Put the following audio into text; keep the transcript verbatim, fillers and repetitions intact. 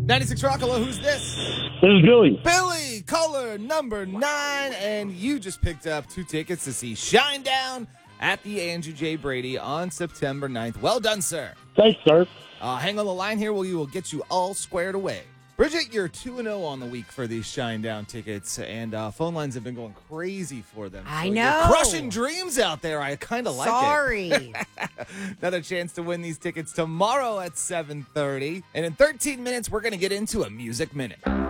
ninety-six Rockalo, who's this? This is Billy. Billy, caller number nine, and you just picked up two tickets to see Shinedown at the Andrew J. Brady on September ninth. Well done, sir. Thanks, sir. Uh, hang on the line here, we will get you all squared away. Bridget, you're two and oh on the week for these Shinedown tickets, and uh, phone lines have been going crazy for them. I So know. You're crushing dreams out there. I kind of like it. Sorry. Another chance to win these tickets tomorrow at seven thirty. And in thirteen minutes, we're going to get into a Music Minute.